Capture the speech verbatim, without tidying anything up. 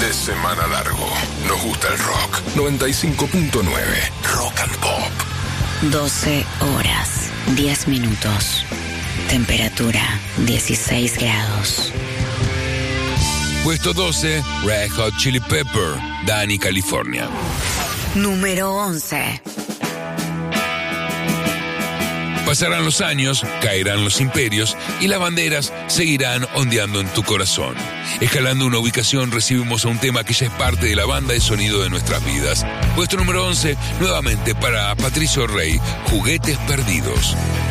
de semana largo. Nos gusta el rock. noventa y cinco punto nueve Rock and Pop. doce horas, diez minutos. Temperatura dieciséis grados. Puesto doce, Red Hot Chili Pepper, Dani, California. Número once. Pasarán los años, caerán los imperios y las banderas seguirán ondeando en tu corazón. Escalando una ubicación recibimos a un tema que ya es parte de la banda de sonido de nuestras vidas. Puesto número once, nuevamente para Patricio Rey, Juguetes Perdidos.